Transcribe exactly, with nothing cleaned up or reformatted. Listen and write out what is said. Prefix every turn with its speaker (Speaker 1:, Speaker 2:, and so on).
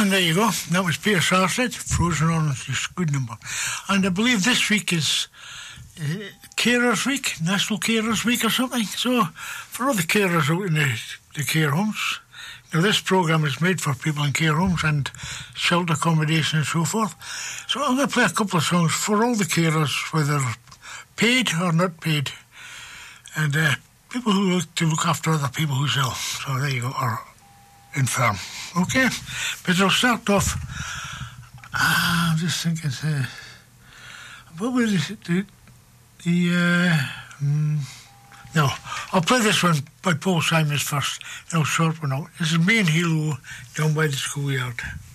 Speaker 1: And there you go. That was Peter Sarsted, Frozen Orange, is a good number. And I believe this week is uh, Carers Week, National Carers Week or something. So, for all the carers out in the, the care homes, now this programme is made for people in care homes and shelter accommodation and so forth. So I'm going to play a couple of songs for all the carers, whether paid or not paid, and uh, people who like to look after other people who's ill. So there you go, or infirm. Okay, but I'll start off. Uh, I'm just thinking, uh, what was it? The, the uh, mm, no, I'll play this one by Paul Simons first. No short one out. This is Me and Hilo down by the schoolyard.